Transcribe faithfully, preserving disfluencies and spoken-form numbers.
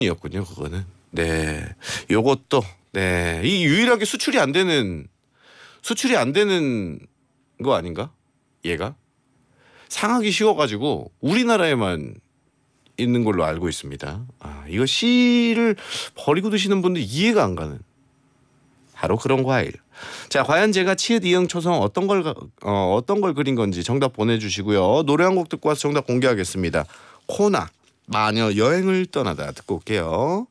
이었군요, 그거는. 네, 요것도 네, 이 유일하게 수출이 안 되는 수출이 안 되는 거 아닌가? 얘가 상하기 쉬워가지고 우리나라에만 있는 걸로 알고 있습니다. 아, 이거 씨를 버리고 드시는 분들 이해가 안 가는 바로 그런 과일. 자, 과연 제가 치읓 이응 초성 어떤 걸 어, 어떤 걸 그린 건지 정답 보내주시고요. 노래 한 곡 듣고 와서 정답 공개하겠습니다. 코나 마녀 여행을 떠나다 듣고 올게요.